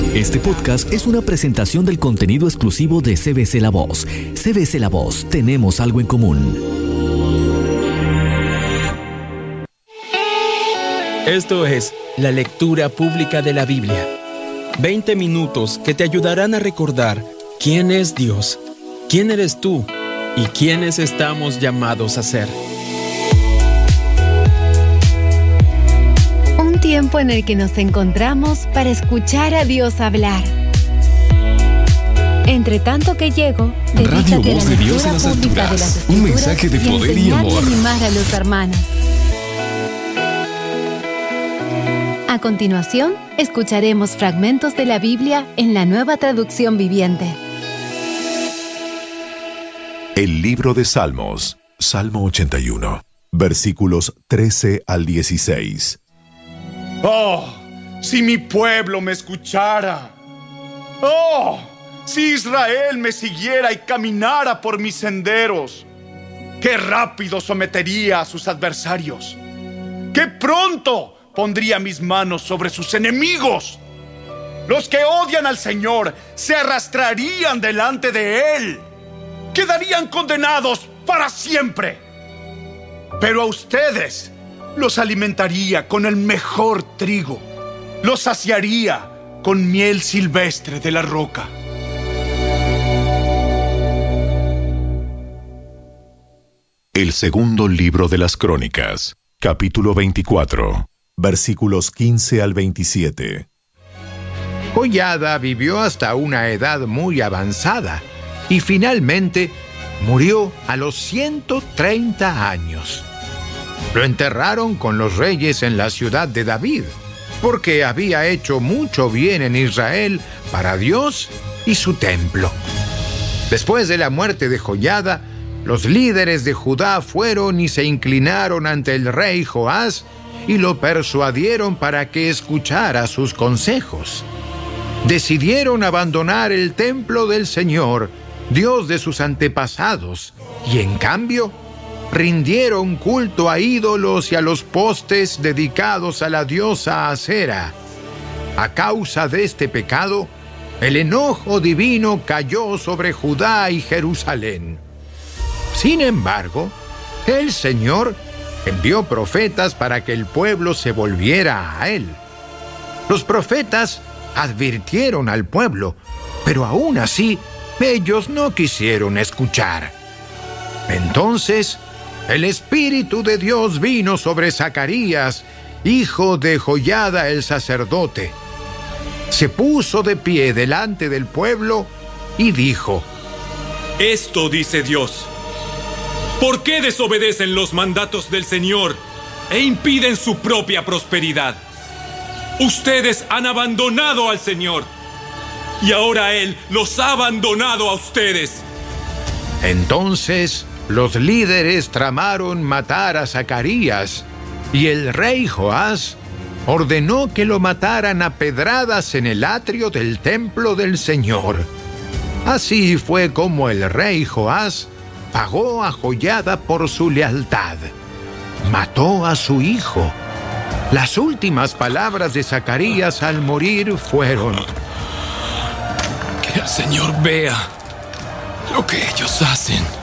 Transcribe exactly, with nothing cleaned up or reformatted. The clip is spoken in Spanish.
Este podcast es una presentación del contenido exclusivo de C B C La Voz. C B C La Voz, tenemos algo en común. Esto es la lectura pública de la Biblia. veinte minutos que te ayudarán a recordar quién es Dios, quién eres tú y quiénes estamos llamados a ser. Un tiempo en el que nos encontramos para escuchar a Dios hablar. Entre tanto que llego, Radio dedícate a Voz la de Dios en lectura las pública de alturas. las Un Escrituras mensaje de y poder y enseñar amor. animar a los hermanos. A continuación, escucharemos fragmentos de la Biblia en la Nueva Traducción Viviente. El libro de Salmos, Salmo ochenta y uno, versículos trece al dieciséis. ¡Oh! Si mi pueblo me escuchara. ¡Oh! Si Israel me siguiera y caminara por mis senderos. ¡Qué rápido sometería a sus adversarios! ¡Qué pronto pondría mis manos sobre sus enemigos! Los que odian al Señor se arrastrarían delante de Él. Quedarían condenados para siempre. Pero a ustedes los alimentaría con el mejor trigo. Los saciaría con miel silvestre de la roca. El segundo libro de las Crónicas, capítulo veinticuatro, versículos quince al veintisiete. Joiada vivió hasta una edad muy avanzada y finalmente murió a los ciento treinta años. Lo enterraron con los reyes en la ciudad de David, porque había hecho mucho bien en Israel para Dios y su templo. Después de la muerte de Joiada, los líderes de Judá fueron y se inclinaron ante el rey Joás y lo persuadieron para que escuchara sus consejos. Decidieron abandonar el templo del Señor, Dios de sus antepasados, y en cambio rindieron culto a ídolos y a los postes dedicados a la diosa Acera. A causa de este pecado, el enojo divino cayó sobre Judá y Jerusalén. Sin embargo, el Señor envió profetas para que el pueblo se volviera a Él. Los profetas advirtieron al pueblo, pero aún así, ellos no quisieron escuchar. Entonces, el Espíritu de Dios vino sobre Zacarías, hijo de Joiada el sacerdote. Se puso de pie delante del pueblo y dijo: Esto dice Dios. ¿Por qué desobedecen los mandatos del Señor e impiden su propia prosperidad? Ustedes han abandonado al Señor y ahora Él los ha abandonado a ustedes. Entonces los líderes tramaron matar a Zacarías y el rey Joás ordenó que lo mataran a pedradas en el atrio del templo del Señor. Así fue como el rey Joás pagó a Joiada por su lealtad. Mató a su hijo. Las últimas palabras de Zacarías al morir fueron: Que el Señor vea lo que ellos hacen.